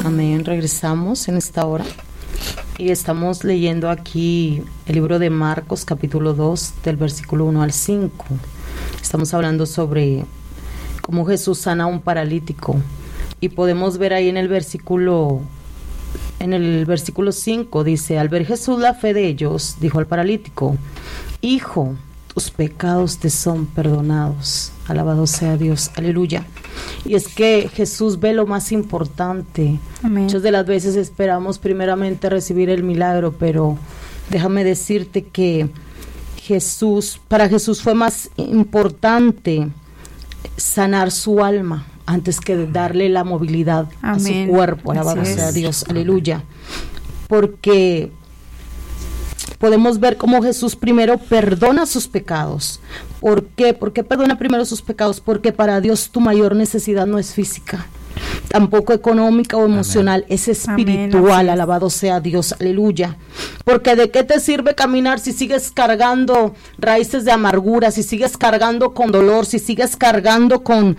Amén. Regresamos en esta hora y estamos leyendo aquí el libro de Marcos, capítulo 2, del versículo 1 al 5. Estamos hablando sobre cómo Jesús sana a un paralítico y podemos ver ahí en el versículo 5 dice: al ver Jesús la fe de ellos, dijo al paralítico: hijo, tus pecados te son perdonados. Alabado sea Dios, aleluya. Y es que Jesús ve lo más importante. Amén. Muchas de las veces esperamos primeramente recibir el milagro, pero déjame decirte que para Jesús fue más importante sanar su alma antes que darle la movilidad Amén. a su cuerpo. Alabado sea Dios, aleluya. Porque podemos ver cómo Jesús primero perdona sus pecados. ¿Por qué? ¿Por qué perdona primero sus pecados? Porque para Dios tu mayor necesidad no es física, tampoco económica o emocional. Amén. Es espiritual. Amén. Alabado sea Dios, aleluya. Porque ¿de qué te sirve caminar si sigues cargando raíces de amargura, si sigues cargando con dolor, si sigues cargando con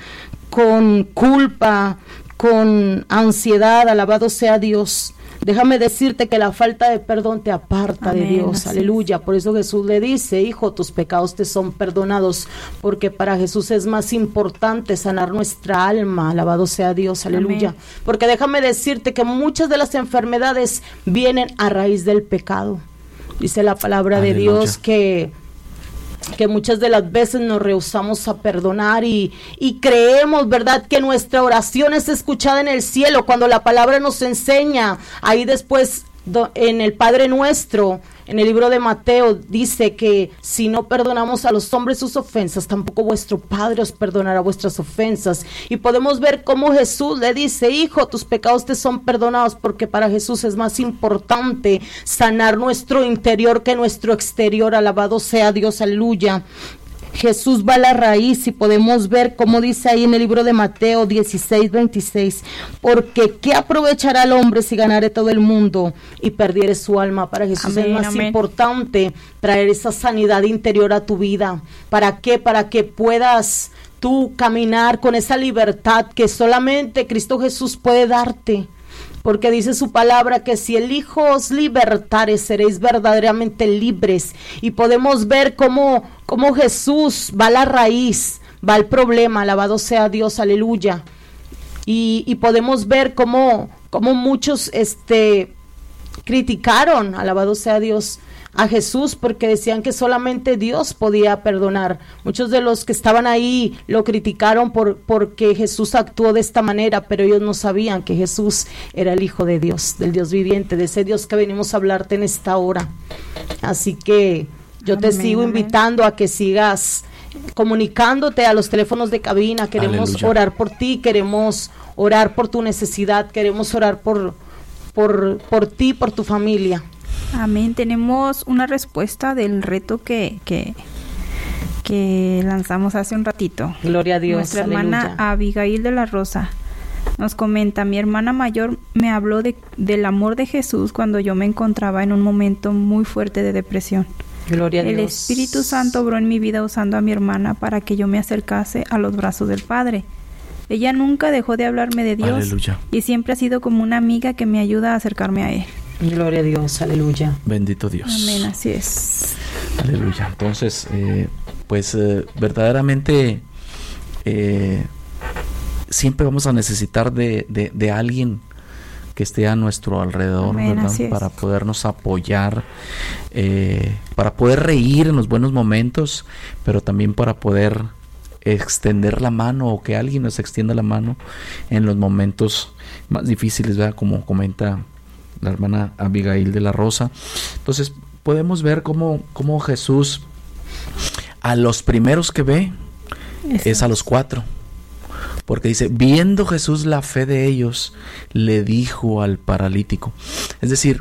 culpa, con ansiedad? Alabado sea Dios. Déjame decirte que la falta de perdón te aparta Amén, de Dios, aleluya. Por eso Jesús le dice: hijo, tus pecados te son perdonados, porque para Jesús es más importante sanar nuestra alma. Alabado sea Dios, aleluya. Amén. Porque déjame decirte que muchas de las enfermedades vienen a raíz del pecado. Dice la palabra aleluya. De Dios que muchas de las veces nos rehusamos a perdonar y creemos, ¿verdad?, que nuestra oración es escuchada en el cielo, cuando la palabra nos enseña. Ahí después en el Padre Nuestro, en el libro de Mateo, dice que si no perdonamos a los hombres sus ofensas, tampoco vuestro Padre os perdonará vuestras ofensas. Y podemos ver cómo Jesús le dice: hijo, tus pecados te son perdonados, porque para Jesús es más importante sanar nuestro interior que nuestro exterior. Alabado sea Dios, aleluya. Jesús va a la raíz y podemos ver cómo dice ahí en el libro de Mateo 16:26, porque ¿qué aprovechará el hombre si ganare todo el mundo y perdiere su alma? Para Jesús amén, es más amén. Importante traer esa sanidad interior a tu vida. ¿Para qué? Para que puedas tú caminar con esa libertad que solamente Cristo Jesús puede darte. Porque dice su palabra que si el Hijo os libertare, seréis verdaderamente libres. Y podemos ver cómo Jesús va a la raíz, va al problema. Alabado sea Dios, aleluya. Y podemos ver cómo muchos criticaron, alabado sea Dios, a Jesús, porque decían que solamente Dios podía perdonar. Muchos de los que estaban ahí lo criticaron porque Jesús actuó de esta manera, pero ellos no sabían que Jesús era el Hijo de Dios, del Dios viviente, de ese Dios que venimos a hablarte en esta hora. Así que yo te sigo invitando a que sigas comunicándote a los teléfonos de cabina. Queremos aleluya. Orar por ti, queremos orar por tu necesidad, queremos orar por ti, por tu familia. Amén. Tenemos una respuesta del reto que lanzamos hace un ratito. Gloria a Dios. Nuestra aleluya. Hermana Abigail de la Rosa nos comenta: mi hermana mayor me habló del amor de Jesús cuando yo me encontraba en un momento muy fuerte de depresión. Gloria a Dios. El Espíritu Santo obró en mi vida usando a mi hermana para que yo me acercase a los brazos del Padre. Ella nunca dejó de hablarme de Dios aleluya. Y siempre ha sido como una amiga que me ayuda a acercarme a Él. Gloria a Dios, aleluya. Bendito Dios. Amén, así es. Aleluya. Entonces, verdaderamente siempre vamos a necesitar de alguien que esté a nuestro alrededor, amén, ¿verdad? Para podernos apoyar, para poder reír en los buenos momentos, pero también para poder extender la mano, o que alguien nos extienda la mano en los momentos más difíciles, ¿verdad? Como comenta la hermana Abigail de la Rosa. Entonces podemos ver cómo Jesús a los primeros que ve es a los 4, porque dice: viendo Jesús la fe de ellos, le dijo al paralítico. Es decir,